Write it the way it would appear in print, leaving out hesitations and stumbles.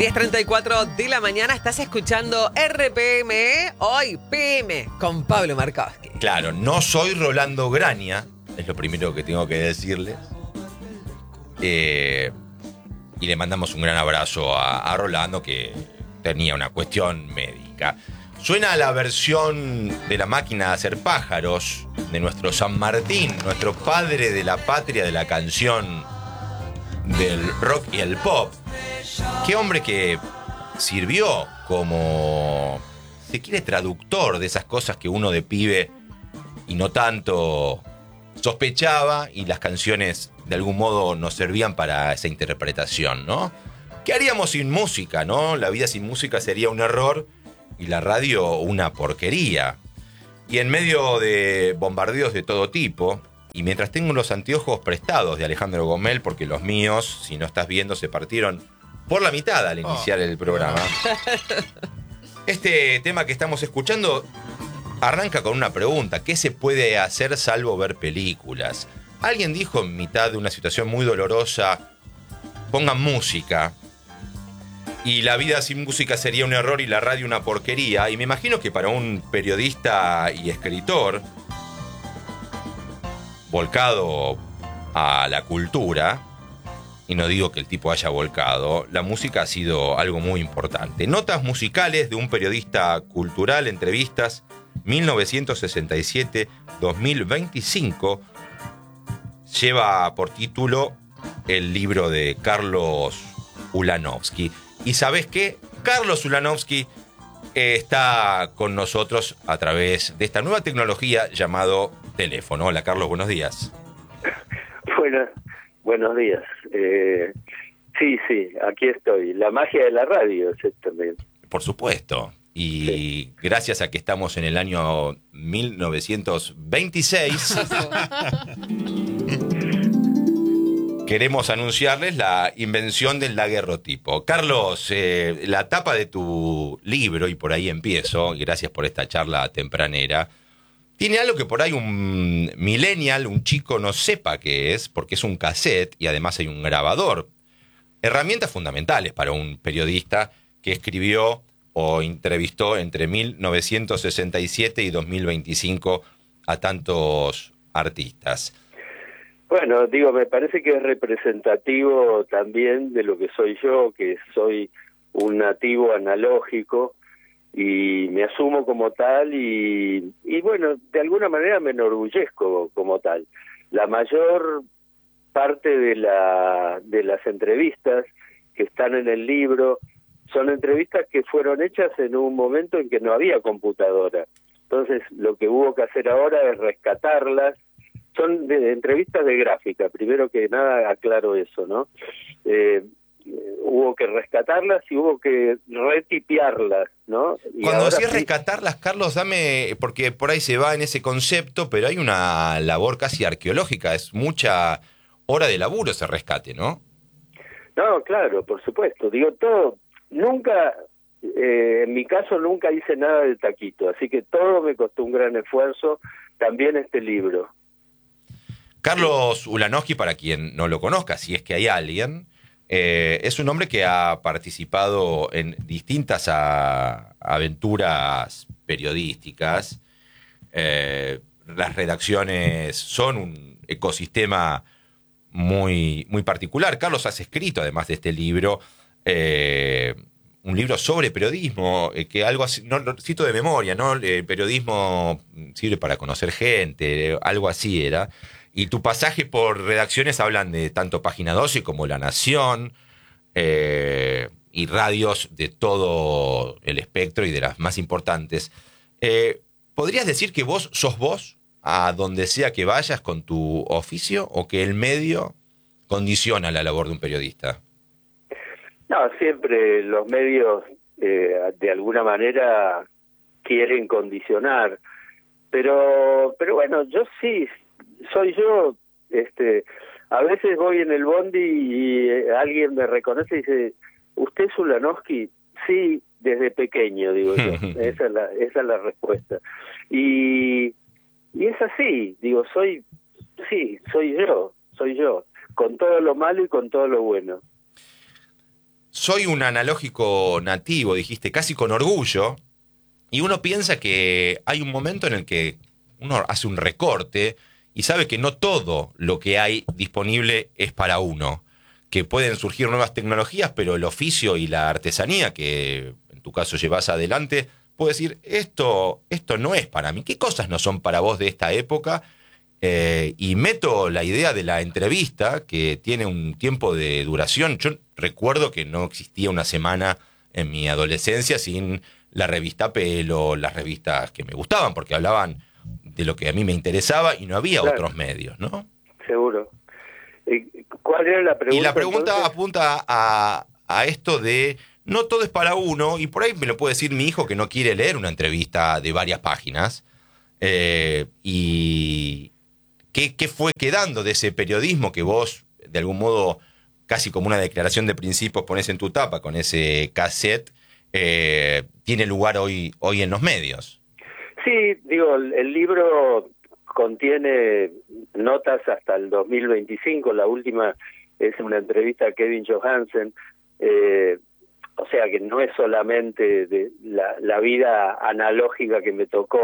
10:34 de la mañana, estás escuchando RPM, hoy PM, con Pablo Markowski. Claro, no soy Rolando Graña, es lo primero que tengo que decirles. Y le mandamos un gran abrazo a Rolando, que tenía una cuestión médica. Suena la versión de La Máquina de Hacer Pájaros, de nuestro San Martín, nuestro padre de la patria de la canción del rock y el pop. Qué hombre que sirvió como, si quiere, traductor de esas cosas que uno de pibe y no tanto sospechaba, y las canciones de algún modo nos servían para esa interpretación, ¿no? ¿Qué haríamos sin música, no? La vida sin música sería un error y la radio una porquería. Y en medio de bombardeos de todo tipo, y mientras tengo los anteojos prestados de Alejandro Gomel, porque los míos, si no estás viendo, se partieron por la mitad al iniciar el programa. Este tema que estamos escuchando arranca con una pregunta: ¿qué se puede hacer salvo ver películas? Alguien dijo en mitad de una situación muy dolorosa: pongan música. Y la vida sin música sería un error y la radio una porquería. Y me imagino que para un periodista y escritor volcado a la cultura, y no digo que el tipo haya volcado, la música ha sido algo muy importante. Notas musicales de un periodista cultural, entrevistas 1967-2025, lleva por título el libro de Carlos Ulanovsky. ¿Y sabes qué? Carlos Ulanovsky está con nosotros a través de esta nueva tecnología llamado teléfono. Hola, Carlos, buenos días. Buenos días. Sí, aquí estoy. La magia de la radio, exactamente. Por supuesto. Y sí, gracias a que estamos en el año 1926, queremos anunciarles la invención del daguerrotipo. Carlos, la tapa de tu libro, y por ahí empiezo, y gracias por esta charla tempranera, tiene algo que por ahí un millennial, un chico, no sepa qué es, porque es un cassette y además hay un grabador. Herramientas fundamentales para un periodista que escribió o entrevistó entre 1967 y 2025 a tantos artistas. Bueno, me parece que es representativo también de lo que soy yo, que soy un nativo analógico, y me asumo como tal y bueno, de alguna manera me enorgullezco como tal. La mayor parte de las entrevistas que están en el libro son entrevistas que fueron hechas en un momento en que no había computadora. Entonces, lo que hubo que hacer ahora es rescatarlas. Son entrevistas de gráfica, primero que nada aclaro eso, ¿no? Hubo que rescatarlas y hubo que retipearlas, ¿no? Y cuando decís sí, rescatarlas, Carlos, dame, porque por ahí se va en ese concepto, pero hay una labor casi arqueológica, es mucha hora de laburo ese rescate, ¿no? No, claro, por supuesto. Todo, nunca, en mi caso nunca hice nada de taquito, así que todo me costó un gran esfuerzo, también este libro. Carlos Ulanovsky, para quien no lo conozca, si es que hay alguien, es un hombre que ha participado en distintas aventuras periodísticas. Las redacciones son un ecosistema muy, muy particular. Carlos, has escrito, además de este libro, un libro sobre periodismo, que algo así, no lo cito de memoria, ¿no? El periodismo sirve para conocer gente, algo así era. Y tu pasaje por redacciones hablan de tanto Página 12 como La Nación, y radios de todo el espectro y de las más importantes. ¿Podrías decir que vos sos vos a donde sea que vayas con tu oficio, o que el medio condiciona la labor de un periodista? No, siempre los medios de alguna manera quieren condicionar, pero bueno, yo sí soy yo. A veces voy en el bondi y alguien me reconoce y dice: ¿usted es Ulanovsky? Sí, desde pequeño, digo yo. Esa es la respuesta. Y es así, soy yo, con todo lo malo y con todo lo bueno. soy un analógico nativo, dijiste, casi con orgullo, y uno piensa que hay un momento en el que uno hace un recorte y sabe que no todo lo que hay disponible es para uno, que pueden surgir nuevas tecnologías, pero el oficio y la artesanía que en tu caso llevas adelante, puede decir, esto no es para mí. ¿Qué cosas no son para vos de esta época? Y meto la idea de la entrevista, que tiene un tiempo de duración. Yo recuerdo que no existía una semana en mi adolescencia sin la revista Pelo, las revistas que me gustaban, porque hablaban de lo que a mí me interesaba y no había otros medios, ¿no? Seguro. ¿Cuál era la pregunta? Y la pregunta entonces? apunta a esto de no todo es para uno, y por ahí me lo puede decir mi hijo que no quiere leer una entrevista de varias páginas. Y ¿qué fue quedando de ese periodismo que vos, de algún modo, casi como una declaración de principios, ponés en tu tapa con ese cassette, tiene lugar hoy en los medios? Sí, digo, el libro contiene notas hasta el 2025, la última es una entrevista a Kevin Johansen, o sea que no es solamente de la vida analógica que me tocó